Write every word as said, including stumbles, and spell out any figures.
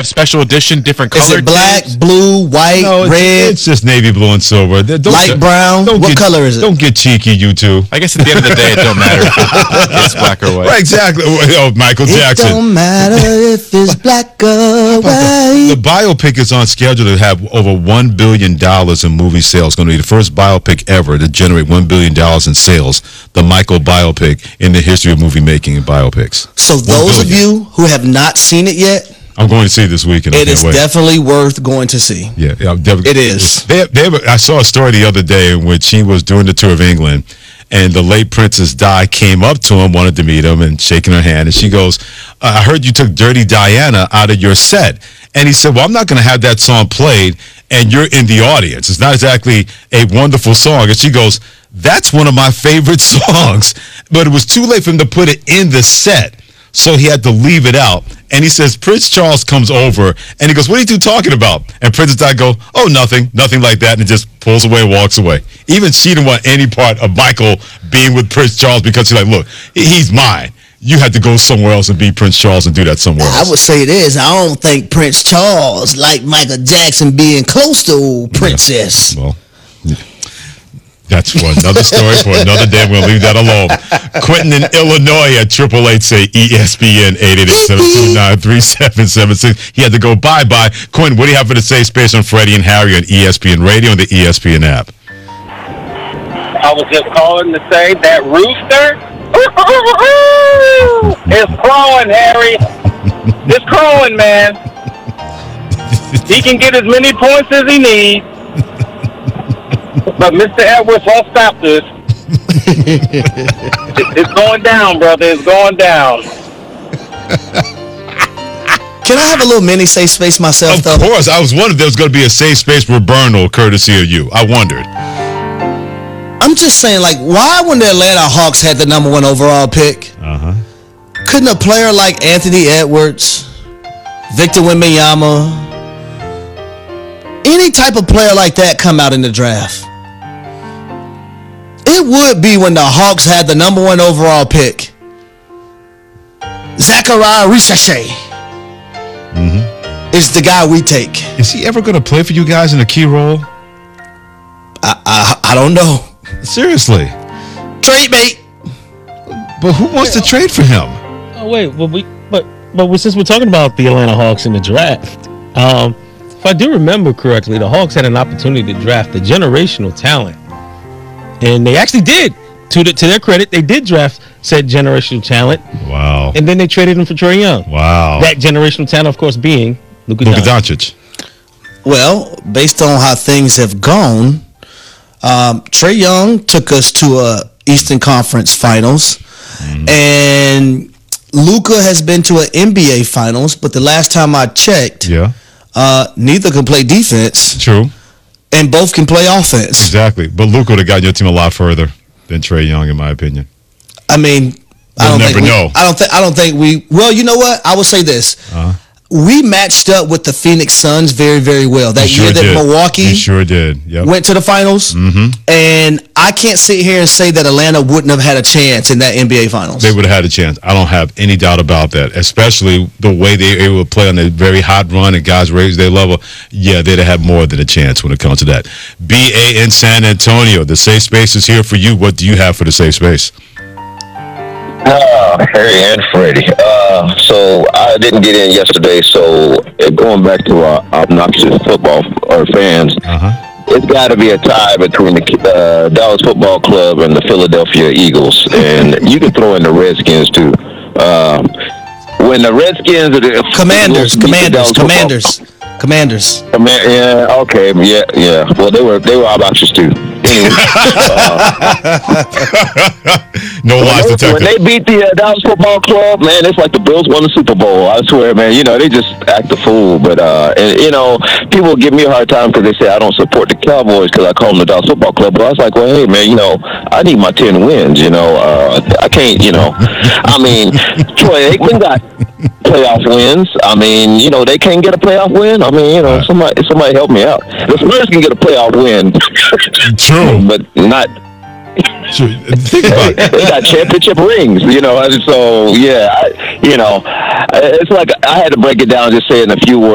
special edition, different Is color? it black, tapes? blue, white, No, it's, red, it's just navy blue and silver. Don't, light brown? Don't What get, color is it? Don't get cheeky, you two. I guess at the end of the day, it don't matter if it's black or white. Right, exactly. Oh, Michael Jackson. It don't matter if it's black or white. The biopic is on schedule to have over one billion dollars in movie sales. It's going to be the first biopic ever to generate one billion dollars in sales. The Michael biopic in the history of movie making and biopics. So those of you who have not seen it yet, I'm going to see it this weekend. it is wait. definitely worth going to see. Yeah, yeah definitely. It is. They, they have, I saw a story the other day in which he was doing the tour of England, and the late Princess Di came up to him, wanted to meet him, and shaking her hand. And she goes, I heard you took Dirty Diana out of your set. And he said, well, I'm not going to have that song played, and you're in the audience. It's not exactly a wonderful song. And she goes, that's one of my favorite songs. But it was too late for him to put it in the set, so he had to leave it out. And he says, Prince Charles comes over, and he goes, what are you two talking about? And Princess Di go, oh, nothing, nothing like that, and it just pulls away and walks away. Even she didn't want any part of Michael being with Prince Charles because she's like, look, he's mine. You had to go somewhere else and be Prince Charles and do that somewhere else. I would say this. I don't think Prince Charles liked Michael Jackson being close to old Princess. Yeah. Well, that's for another story for another day. We're going to leave that alone. Quentin in Illinois at triple eight say E S P N eight eight eight, seven two nine, three seven seven six. He had to go bye-bye. Quentin, what do you have for the Safe Space on Freddie and Harry on E S P N Radio and the E S P N app? I was just calling to say that rooster is crowing, Harry. It's crowing, man. He can get as many points as he needs. But Mister Edwards won't stop this. It's going down, brother. It's going down. Can I have a little mini safe space myself, of though? Of course. I was wondering if there was going to be a Safe Space Roberno courtesy of you. I wondered. I'm just saying, like, why when the Atlanta Hawks had the number one overall pick, uh-huh. couldn't a player like Anthony Edwards, Victor Wembanyama, any type of player like that come out in the draft? It would be when the Hawks had the number one overall pick. Zachariah Risache mm-hmm. is the guy we take. Is he ever going to play for you guys in a key role? I I, I don't know. Seriously. Trade bait. But who wants to trade for him? Oh wait, well, we but but we, since we're talking about the Atlanta Hawks in the draft, um, if I do remember correctly, the Hawks had an opportunity to draft a generational talent, and they actually did. To the, to their credit, they did draft said generational talent. Wow. And then they traded him for Trae Young. Wow. That generational talent, of course, being Luka Luka Doncic. Doncic. Well, based on how things have gone, um, Trae Young took us to a Eastern Conference Finals, mm-hmm. and Luka has been to an N B A Finals. But the last time I checked, yeah, uh, neither can play defense. True. And both can play offense. Exactly. But Luka would have gotten your team a lot further than Trae Young, in my opinion. I mean, I We'll don't never think we, know. I don't think. I don't think we. Well, you know what? I will say this. Uh-huh. We matched up with the Phoenix Suns very, very well. That You year sure that did. Milwaukee You sure did. Yep. went to the finals. Mm-hmm. And I can't sit here and say that Atlanta wouldn't have had a chance in that N B A Finals. They would have had a chance. I don't have any doubt about that, especially the way they were able to play on a very hot run and guys raised their level. Yeah, they'd have had more than a chance when it comes to that. B A in San Antonio, the safe space is here for you. What do you have for the safe space? Uh, Harry and Freddie. Uh, so I didn't get in yesterday, so uh, going back to our obnoxious football or fans, uh-huh. it's got to be a tie between the uh, Dallas Football Club and the Philadelphia Eagles, and you can throw in the Redskins too. Uh, when the Redskins are the Commanders, the Commanders, Commanders, Commanders. Command, yeah, okay, yeah, yeah. Well, they were they were obnoxious too. Anyway, uh, no lies when, detected. when they beat the uh, Dallas Football Club, man, it's like the Bills won the Super Bowl. I swear, man. You know, they just act a fool. But uh, and, you know, people give me a hard time because they say I don't support the Cowboys because I call them the Dallas Football Club. But I was like, well, hey, man, you know, I need my ten wins. You know, uh, I can't. You know, I mean, Troy Aikman got playoff wins. I mean, you know, they can't get a playoff win. I mean, you know, somebody somebody help me out. The Spurs can get a playoff win. True, but not. True. Think about it. They got championship rings, you know. So yeah, I, you know, it's like I had to break it down, just saying a few words.